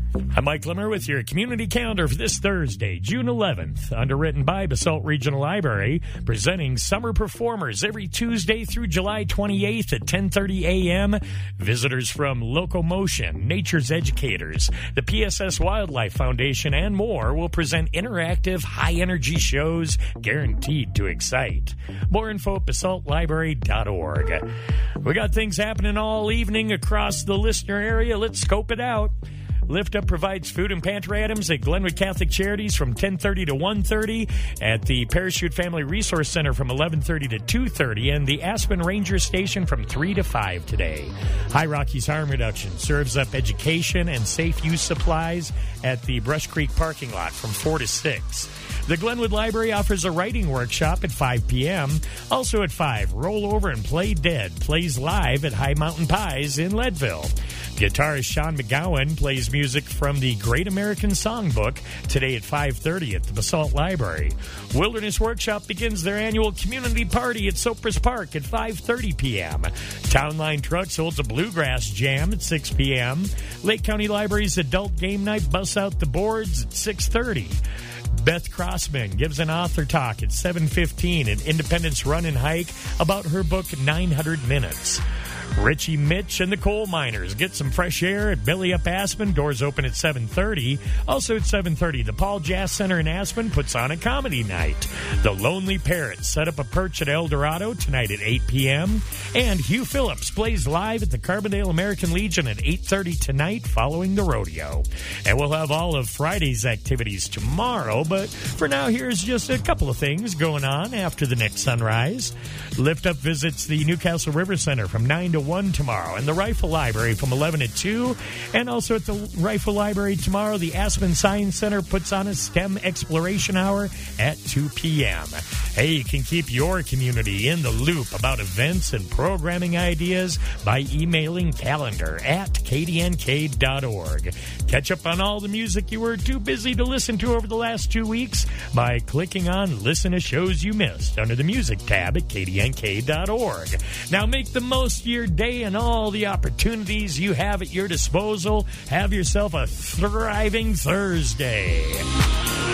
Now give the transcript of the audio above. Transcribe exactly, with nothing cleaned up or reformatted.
I'm Mike Limmer with your community calendar for this Thursday, June eleventh, underwritten by Basalt Regional Library, presenting summer performers every Tuesday through July twenty-eighth at ten thirty a.m. Visitors from Locomotion, Nature's Educators, the P S S Wildlife Foundation, and more will present interactive, high-energy shows guaranteed to excite. More info at basalt library dot org. We got things happening all evening across the listener area. Let's scope it out. Lift Up provides food and pantry items at Glenwood Catholic Charities from ten thirty to one thirty, at the Parachute Family Resource Center from eleven thirty to two thirty, and the Aspen Ranger Station from three to five today. High Rockies Harm Reduction serves up education and safe use supplies at the Brush Creek parking lot from four to six. The Glenwood Library offers a writing workshop at five p.m. Also at five, Roll Over and Play Dead plays live at High Mountain Pies in Leadville. Guitarist Sean McGowan plays music from the Great American Songbook today at five thirty at the Basalt Library. Wilderness Workshop begins their annual community party at Sopris Park at five thirty p.m. Town Line Trucks holds a bluegrass jam at six p.m. Lake County Library's Adult Game Night busts out the boards at six thirty. Beth Crossman gives an author talk at seven fifteen at Independence Run and Hike about her book nine hundred minutes. Richie Mitch and the Coal Miners get some fresh air at Billy Up Aspen. Doors open at seven thirty. Also at seven thirty, the Paul Jazz Center in Aspen puts on a comedy night. The Lonely Parrots set up a perch at El Dorado tonight at eight p.m. And Hugh Phillips plays live at the Carbondale American Legion at eight thirty tonight following the rodeo. And we'll have all of Friday's activities tomorrow, but for now, here's just a couple of things going on after the next sunrise. Lift Up visits the Newcastle River Center from nine to one tomorrow, and the Rifle Library from eleven to two. And also at the Rifle Library tomorrow, the Aspen Science Center puts on a STEM Exploration Hour at two p.m. Hey, you can keep your community in the loop about events and programming ideas by emailing calendar at k d n k dot org. Catch up on all the music you were too busy to listen to over the last two weeks by clicking on Listen to Shows You Missed under the Music tab at k d n k dot org. Now make the most of your day and all the opportunities you have at your disposal. Have yourself a thriving Thursday.